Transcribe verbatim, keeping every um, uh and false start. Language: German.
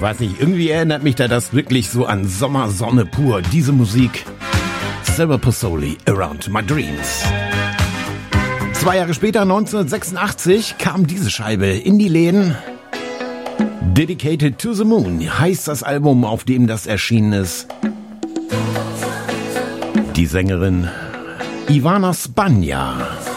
weiß nicht, irgendwie erinnert mich da das wirklich so an Sommersonne pur. Diese Musik, Silver Pozzoli, Around My Dreams. Zwei Jahre später, neunzehnhundertsechsundachtzig, kam diese Scheibe in die Läden. Dedicated to the Moon heißt das Album, auf dem das erschienen ist. Die Sängerin Ivana Spanja.